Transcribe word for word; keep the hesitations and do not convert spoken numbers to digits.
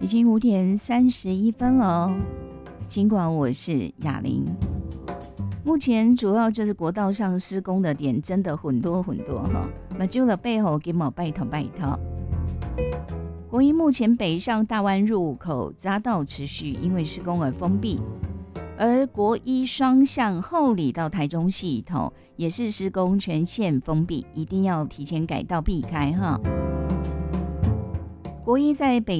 已经五点三十一分了哦。尽管我是雅玲，目前主要就是国道上施工的点真的很多很多哈，那就了背后给我拜托拜托。国一目前北上大湾入口匝道持续因为施工而封闭，而国一双向后里到台中系统也是施工全线封闭，一定要提前改道避开哈。国一在北